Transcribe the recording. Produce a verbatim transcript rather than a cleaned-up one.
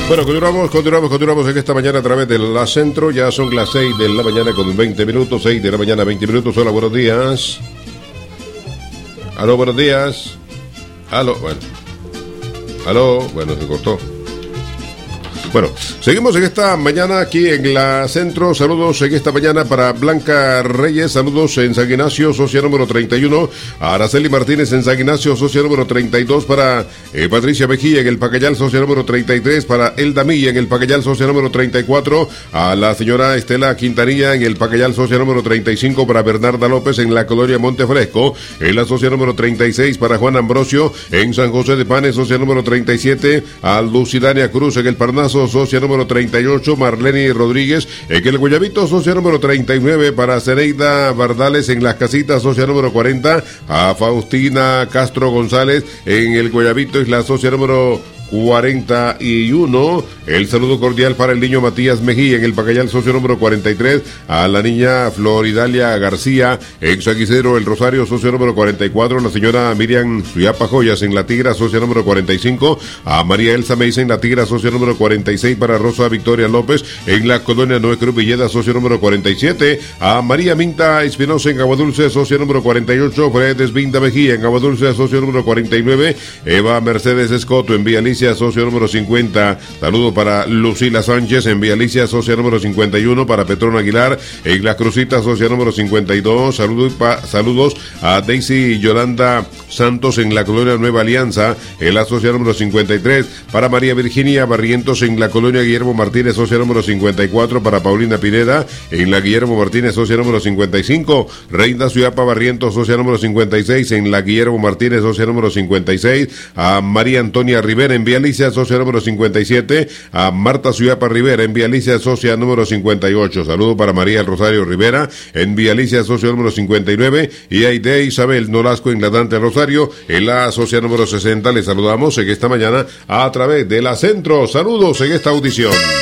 Bueno, continuamos, continuamos, continuamos en esta mañana a través de la Centro. Ya son las seis de la mañana con veinte minutos, seis de la mañana, veinte minutos. Hola, buenos días. Aló, buenos días. Aló, bueno. Aló, bueno, se cortó. Bueno, seguimos en esta mañana aquí en la Centro. Saludos en esta mañana para Blanca Reyes. Saludos en San Ignacio, socia número treinta y uno. A Araceli Martínez en San Ignacio, socia número treinta y dos. Para eh, Patricia Mejía en el Pacayal, socia número treinta y tres. Para Elda Milla en el Pacayal, socia número treinta y cuatro. A la señora Estela Quintanilla en el Pacayal, socia número treinta y cinco. Para Bernarda López en la colonia Montefresco, en la socia número treinta y seis. Para Juan Ambrosio en San José de Panes, socia número treinta y siete. A Lucidania Cruz en el Parnaso, socia número treinta y ocho, Marlene Rodríguez en el Guayabito, socia número treinta y nueve, para Zeneida Bardales en Las Casitas, socia número cuarenta, a Faustina Castro González en el Guayabito, es la socia número cuarenta y uno. El saludo cordial para el niño Matías Mejía en el Pacayal, socio número cuarenta y tres. A la niña Floridalia García en San Isidro El Rosario, socio número cuarenta y cuatro. La señora Miriam Suyapa Joyas en La Tigra, socio número cuarenta y cinco. A María Elsa Meisa en La Tigra, socio número cuarenta y seis. Para Rosa Victoria López en la colonia Noé Cruz Villeda, socio número cuarenta y siete. A María Minta Espinosa en Aguadulce, socio número cuarenta y ocho. Fredes Vinda Mejía en Aguadulce, socio número cuarenta y nueve. Eva Mercedes Escoto en Vía Alicia, socio número cincuenta. Saludo para Lucila Sánchez en Vía Alicia, socia número cincuenta y uno. Para Petrón Aguilar en Las Crucitas, socia número cincuenta y dos. Saludo pa, saludos a Daisy Yolanda Santos en la colonia Nueva Alianza, en la socia número cincuenta y tres. Para María Virginia Barrientos en la colonia Guillermo Martínez, socia número cincuenta y cuatro. Para Paulina Pineda en la Guillermo Martínez, socia número cincuenta y cinco. Reina Suyapa Barrientos, socia número cincuenta y seis. En la Guillermo Martínez, socia número cincuenta y seis. A María Antonia Rivera en Vía Alicia, socia número cincuenta y siete. A Marta Suyapa Rivera en Vía Alicia, socia número cincuenta y ocho. Saludo para María del Rosario Rivera en Vía Alicia, socia número cincuenta y nueve. Y a Ide Isabel Nolasco en la Dante Rosario en la socia número sesenta. Les saludamos en esta mañana a través de la Centro. Saludos en esta audición.